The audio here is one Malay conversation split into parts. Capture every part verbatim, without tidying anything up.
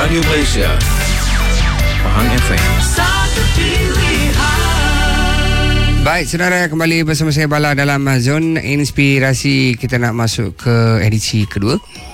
Radio Malaysia, Pahang F M. Satu pilihan. Baik, saudara, kembali bersama saya Bala dalam Zone Inspirasi. Kita nak masuk ke edisi kedua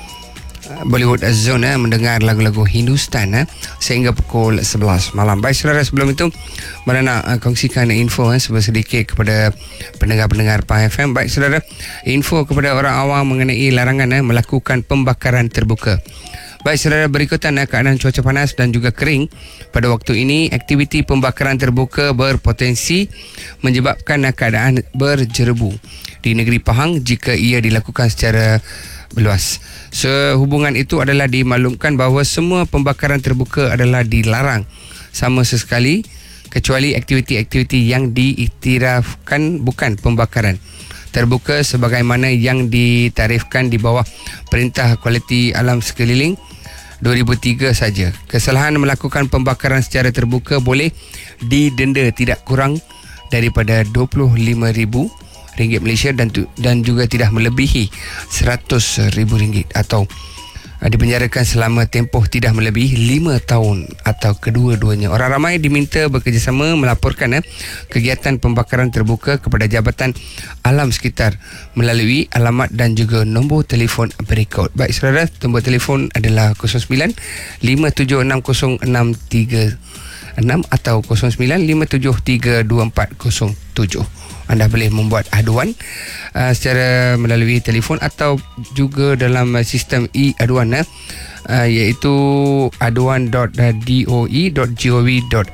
Bollywood Zone, eh, mendengar lagu-lagu Hindustan eh, sehingga pukul sebelas malam. Baik, saudara, sebelum itu mana nak uh, kongsikan info eh, sedikit kepada pendengar-pendengar Pahang F M. Baik, saudara, info kepada orang awam mengenai larangan eh, melakukan pembakaran terbuka. Baik, saudara, berikutan eh, keadaan cuaca panas dan juga kering pada waktu ini. Aktiviti pembakaran terbuka berpotensi menyebabkan eh, keadaan berjerebu di negeri Pahang jika ia dilakukan secara berluas. Sehubungan itu adalah dimaklumkan bahawa semua pembakaran terbuka adalah dilarang sama sekali kecuali aktiviti-aktiviti yang diiktirafkan bukan pembakaran terbuka sebagaimana yang ditarifkan di bawah Perintah Kualiti Alam Sekeliling dua ribu tiga saja. Kesalahan melakukan pembakaran secara terbuka boleh didenda tidak kurang daripada dua puluh lima ribu ringgit Malaysia dan tu, dan juga tidak melebihi seratus ribu ringgit atau uh, dipenjarakan selama tempoh tidak melebihi lima tahun atau kedua-duanya. Orang ramai diminta bekerjasama melaporkan eh, kegiatan pembakaran terbuka kepada Jabatan Alam Sekitar melalui alamat dan juga nombor telefon berikut. Baik, saudara, nombor telefon adalah kosong sembilan lima tujuh enam kosong enam tiga enam atau kosong sembilan lima tujuh tiga dua empat kosong tujuh. Anda boleh membuat aduan uh, secara melalui telefon atau juga dalam uh, sistem e-aduan uh, uh, iaitu aduan dot doe dot gov dot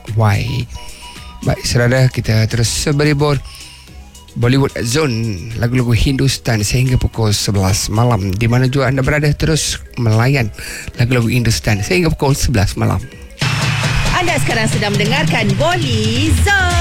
my. Baik, saudara, kita terus beribur Bollywood Zone, lagu-lagu Hindustan sehingga pukul sebelas malam. Di mana juga anda berada, terus melayan lagu-lagu Hindustan sehingga pukul sebelas malam. Anda sekarang sedang mendengarkan Bolly Zone.